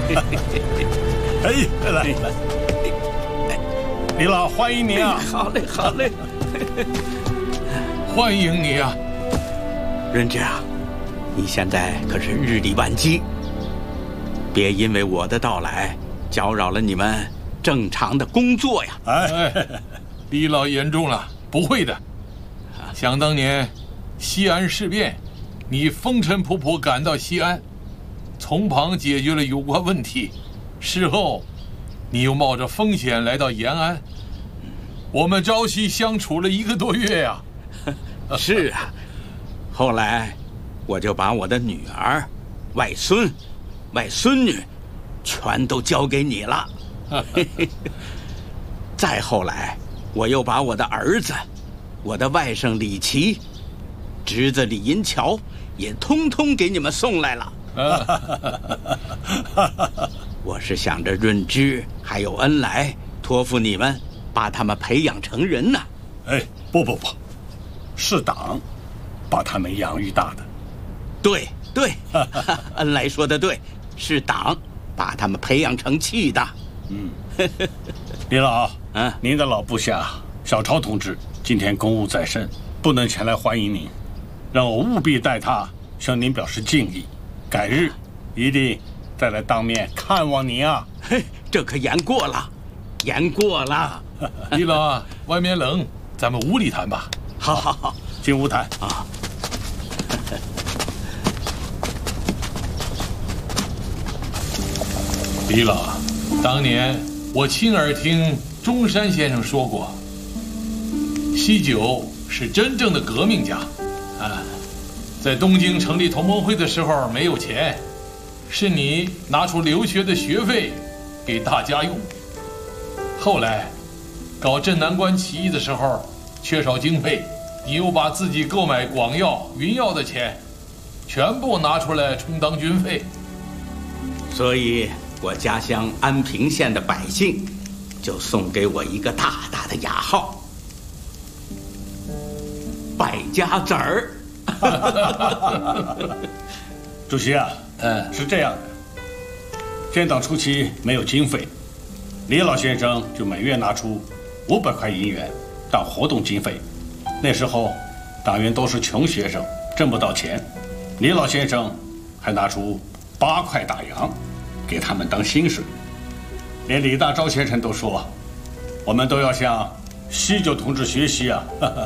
哎，来，李老，欢迎您啊！ 好嘞，好嘞， 欢迎你啊， 润之啊，你现在可是日理万机，别因为我的到来搅扰了你们正常的工作呀！ 哎，李老言重了，不会的。想当年，西安事变，你风尘仆仆赶到西安，从旁解决了有关问题。事后，你又冒着风险来到延安，我们朝夕相处了1个多月呀。 是啊，后来我就把我的女儿、外孙、外孙女全都交给你了。再后来，我又把我的儿子、我的外甥李琦、侄子李银桥也通通给你们送来了。我是想着润之还有恩来，托付你们把他们培养成人呢。 哎，不，是党把他们养育大的。 对，恩来说的对，是党把他们培养成器的。 李老，您的老部下小超同志今天公务在身，不能前来欢迎您，让我务必代他向您表示敬意。改日一定再来当面看望您啊！ 嘿，这可言过了，言过了。 李老啊，外面冷，咱们屋里谈吧。 好， 进屋谈啊。 李老，当年我亲耳听中山先生说过，西九是真正的革命家，在东京成立同盟会的时候没有钱，是你拿出留学的学费给大家用。后来搞镇南关起义的时候缺少经费，你又把自己购买广药、云药的钱全部拿出来充当军费。 所以我家乡安平县的百姓就送给我一个大大的雅号——败家子儿。 主席啊，是这样的，建党初期没有经费，李老先生就每月拿出500块银元当活动经费。那时候党员都是穷学生，挣不到钱，李老先生还拿出8块大洋给他们当薪水。连李大钊先生都说，我们都要向西九同志学习啊！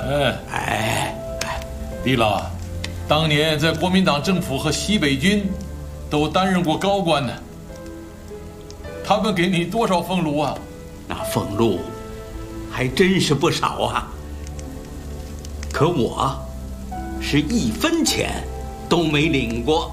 李老，当年在国民党政府和西北军都担任过高官呢，他们给你多少俸禄啊？ 那俸禄还真是不少啊。可我是1分钱都没领过。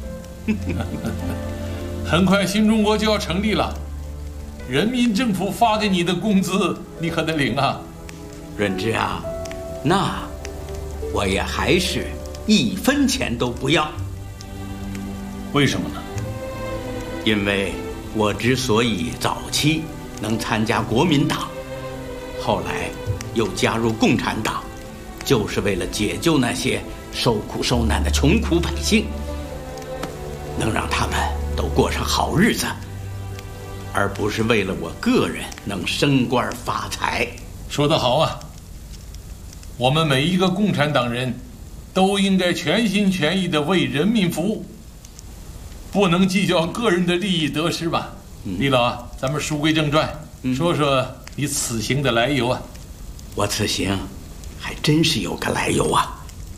很快新中国就要成立了，人民政府发给你的工资你可得领啊。 润之啊，那我也还是1分钱都不要。 为什么呢？ 因为我之所以早期能参加国民党，后来又加入共产党，就是为了解救那些受苦受难的穷苦百姓，能让他们都过上好日子，而不是为了我个人能升官发财。 说得好啊，我们每一个共产党人都应该全心全意地为人民服务，不能计较个人的利益得失吧。李老啊，咱们书归正传，说说你此行的来由啊。 我此行还真是有个来由啊。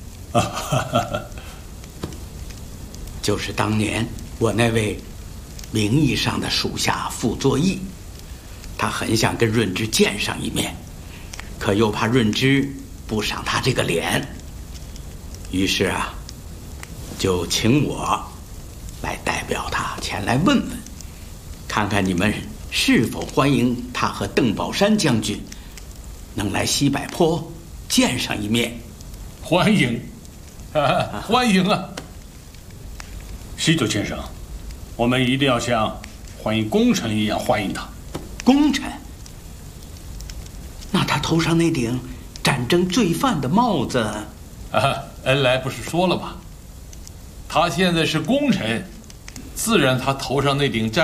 就是当年我那位名义上的属下傅作义，他很想跟润之见上一面，可又怕润之不赏他这个脸，于是啊，就请我来代表他前来问问，看看你们是否欢迎他和邓宝山将军能来西柏坡见上一面。 欢迎，欢迎啊！ 西九先生，我们一定要像欢迎功臣一样欢迎他。 功臣？那他头上那顶战争罪犯的帽子？ 恩来不是说了吗？他现在是功臣，自然他头上那顶战